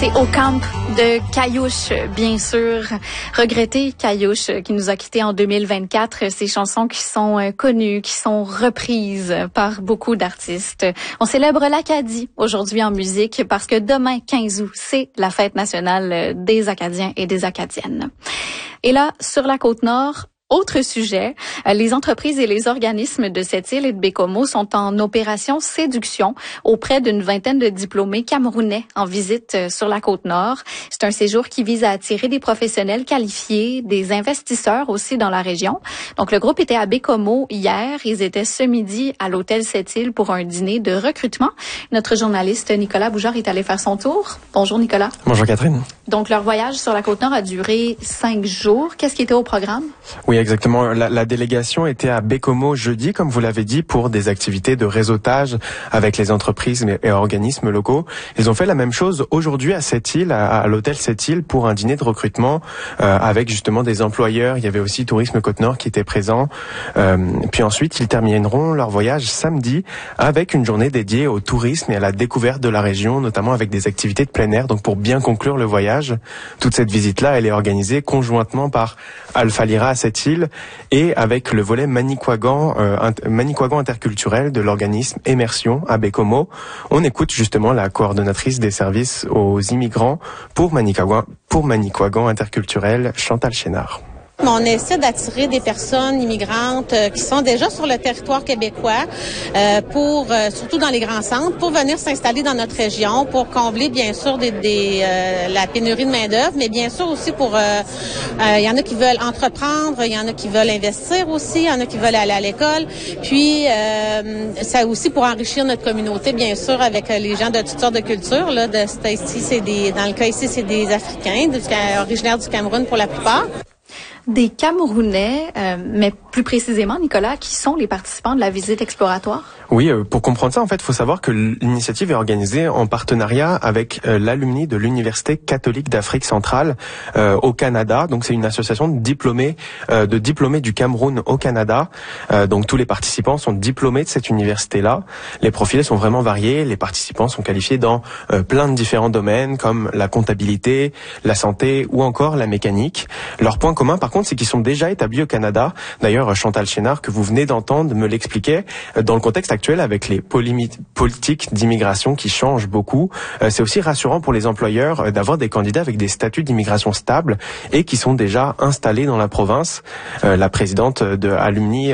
C'est au camp de Caillouche, bien sûr. Regretté Caillouche, qui nous a quittés en 2024. Ces chansons qui sont connues, qui sont reprises par beaucoup d'artistes. On célèbre l'Acadie aujourd'hui en musique parce que demain, 15 août, c'est la fête nationale des Acadiens et des Acadiennes. Et là, sur la Côte-Nord, autre sujet, les entreprises et les organismes de cette île et de Baie-Comeau sont en opération séduction auprès d'une vingtaine de diplômés camerounais en visite sur la Côte-Nord. C'est un séjour qui vise à attirer des professionnels qualifiés, des investisseurs aussi dans la région. Donc, le groupe était à Baie-Comeau hier. Ils étaient ce midi à l'hôtel Sept-Îles pour un dîner de recrutement. Notre journaliste Nicolas Boujard est allé faire son tour. Bonjour Nicolas. Bonjour Catherine. Donc, leur voyage sur la Côte-Nord a duré 5 jours. Qu'est-ce qui était au programme? Oui, exactement. La délégation était à Baie-Comeau jeudi, comme vous l'avez dit, pour des activités de réseautage avec les entreprises et organismes locaux. Ils ont fait la même chose aujourd'hui à Sept-Îles, à l'hôtel Sept-Îles, pour un dîner de recrutement avec justement des employeurs. Il y avait aussi Tourisme Côte-Nord qui était présent. Puis ensuite, ils termineront leur voyage samedi avec une journée dédiée au tourisme et à la découverte de la région, notamment avec des activités de plein air. Donc pour bien conclure le voyage, toute cette visite-là, elle est organisée conjointement par Alpha Lyra à Sept-Îles et avec le volet Manicouagan interculturel de l'organisme Immersion à Baie-Comeau. On écoute justement la coordonnatrice des services aux immigrants pour Manicouagan interculturel, Chantal Chénard. On essaie d'attirer des personnes immigrantes qui sont déjà sur le territoire québécois, surtout dans les grands centres, pour venir s'installer dans notre région, pour combler bien sûr la pénurie de main-d'œuvre, mais bien sûr aussi il y en a qui veulent entreprendre, il y en a qui veulent investir aussi, il y en a qui veulent aller à l'école. Puis ça aussi pour enrichir notre communauté, bien sûr, avec les gens de toutes sortes de cultures. Là, dans le cas ici, c'est des Africains, originaires du Cameroun pour la plupart. Des Camerounais, mais plus précisément, Nicolas, qui sont les participants de la visite exploratoire? Oui, pour comprendre ça, en fait, il faut savoir que l'initiative est organisée en partenariat avec l'alumni de l'Université catholique d'Afrique centrale au Canada. Donc, c'est une association de diplômés du Cameroun au Canada. Donc, tous les participants sont diplômés de cette université-là. Les profils sont vraiment variés. Les participants sont qualifiés dans plein de différents domaines comme la comptabilité, la santé ou encore la mécanique. Leur point commun, par contre, c'est qu'ils sont déjà établis au Canada. D'ailleurs, Chantal Chénard, que vous venez d'entendre, me l'expliquait. Dans le contexte actuel, avec les politiques d'immigration qui changent beaucoup, c'est aussi rassurant pour les employeurs d'avoir des candidats avec des statuts d'immigration stables et qui sont déjà installés dans la province. La présidente de alumni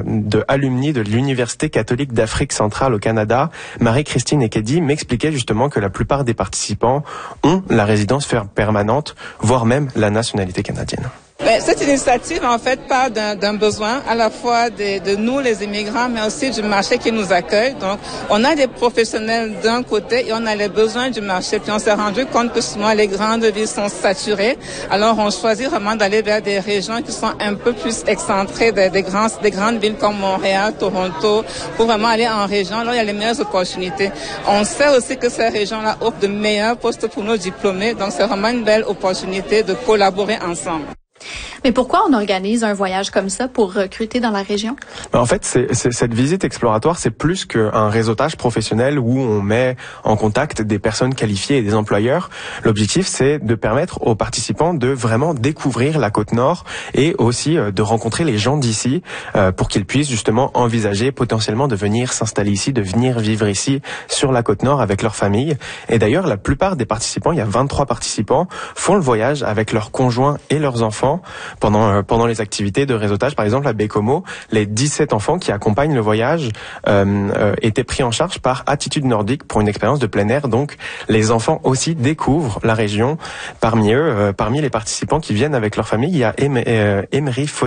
de l'Université catholique d'Afrique centrale au Canada, Marie-Christine Ekedi, m'expliquait justement que la plupart des participants ont la résidence permanente, voire même la nationalité canadienne. Cette initiative, en fait, part d'un besoin à la fois de nous, les immigrants, mais aussi du marché qui nous accueille. Donc, on a des professionnels d'un côté et on a les besoins du marché. Puis, on s'est rendu compte que souvent, les grandes villes sont saturées. Alors, on choisit vraiment d'aller vers des régions qui sont un peu plus excentrées des grandes villes comme Montréal, Toronto, pour vraiment aller en région. Là, il y a les meilleures opportunités. On sait aussi que ces régions-là offrent de meilleurs postes pour nos diplômés. Donc, c'est vraiment une belle opportunité de collaborer ensemble. Mais pourquoi on organise un voyage comme ça pour recruter dans la région? En fait, cette visite exploratoire, c'est plus qu'un réseautage professionnel où on met en contact des personnes qualifiées et des employeurs. L'objectif, c'est de permettre aux participants de vraiment découvrir la Côte-Nord et aussi de rencontrer les gens d'ici pour qu'ils puissent justement envisager potentiellement de venir s'installer ici, de venir vivre ici sur la Côte-Nord avec leur famille. Et d'ailleurs, la plupart des participants, il y a 23 participants, font le voyage avec leurs conjoints et leurs enfants. Pendant les activités de réseautage, par exemple à Baie-Comeau, les 17 enfants qui accompagnent le voyage étaient pris en charge par Attitude Nordique pour une expérience de plein air. Donc les enfants aussi découvrent la région. Parmi les participants qui viennent avec leur famille, il y a Emery